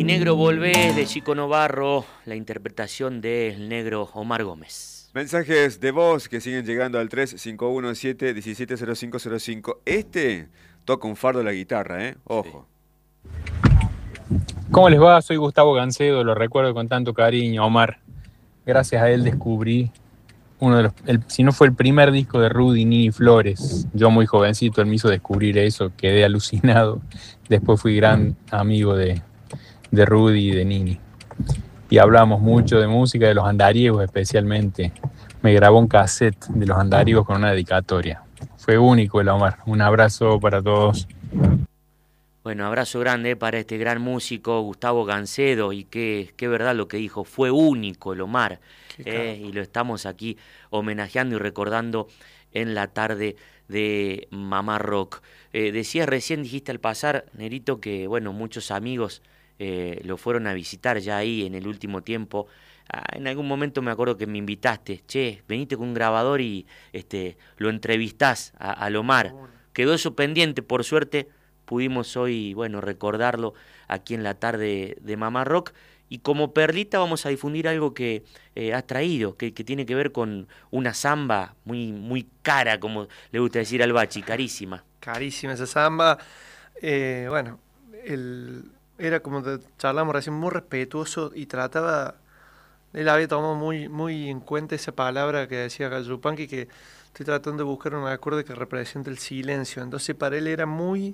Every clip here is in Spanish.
Mi negro volvés de Chico Novarro, la interpretación del negro Omar Gómez. Mensajes de voz que siguen llegando al 3517-170505. Este toca un fardo la guitarra, ¿eh? Ojo. ¿Cómo les va? Soy Gustavo Gancedo, lo recuerdo con tanto cariño, Omar. Gracias a él descubrí uno de los, si no fue el primer disco de Rudy, Nini Flores. Yo muy jovencito, él me hizo descubrir eso, quedé alucinado. Después fui gran amigo de Rudy y de Nini. Y hablamos mucho de música, de los andariegos especialmente. Me grabó un cassette de los andariegos con una dedicatoria. Fue único el Omar. Un abrazo para todos. Bueno, abrazo grande para este gran músico Gustavo Gancedo, y qué verdad lo que dijo, fue único el Omar, y lo estamos aquí homenajeando y recordando en la tarde de Mamá Rock. Decías recién, dijiste al pasar, Nerito, que bueno, muchos amigos lo fueron a visitar ya ahí en el último tiempo. En algún momento me acuerdo que me invitaste, venite con un grabador y lo entrevistás al Omar. Quedó eso pendiente, por suerte pudimos hoy, bueno, recordarlo aquí en la tarde de Mamá Rock. Y como perlita vamos a difundir algo que has traído, que tiene que ver con una samba muy, muy cara, como le gusta decir al Bachi, carísima. Carísima esa samba. Bueno, era como charlamos recién, muy respetuoso y trataba. Él había tomado muy, muy en cuenta esa palabra que decía Gallupanqui, que estoy tratando de buscar un acorde que represente el silencio. Entonces para él era muy...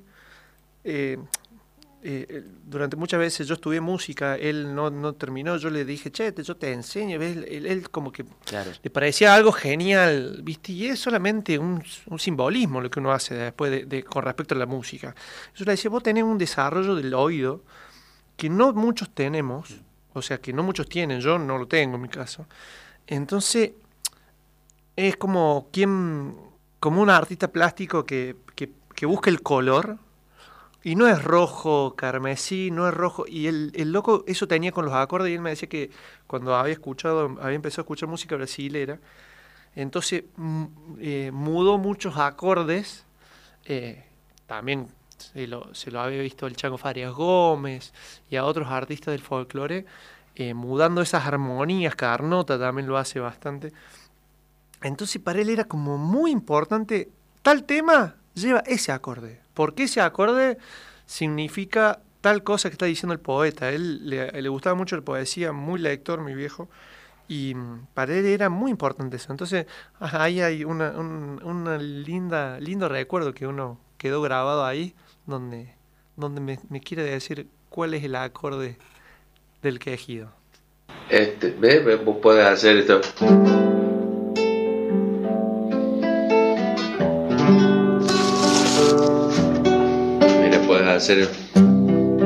durante muchas veces yo estudié música, él no terminó, yo le dije, yo te enseño, ¿ves? Él como que claro, le parecía algo genial, ¿viste? Y es solamente un simbolismo lo que uno hace después con respecto a la música. Yo le decía, vos tenés un desarrollo del oído que no muchos tenemos, o sea, que no muchos tienen, yo no lo tengo en mi caso. Entonces, es como un artista plástico que busca el color. Y no es rojo, carmesí, no es rojo. Y el loco eso tenía con los acordes, y él me decía que cuando había empezado a escuchar música brasilera, entonces mudó muchos acordes. También se lo había visto el Chango Farias Gómez y a otros artistas del folclore, mudando esas armonías. Carnota también lo hace bastante. Entonces para él era como muy importante, tal tema lleva ese acorde, porque ese acorde significa tal cosa que está diciendo el poeta. A él le gustaba mucho la poesía, muy lector, mi viejo, y para él era muy importante eso. Entonces ahí hay una lindo recuerdo que uno quedó grabado ahí, donde me quiere decir cuál es el acorde del quejido. ¿Ves? Vos podés hacer esto. Hacer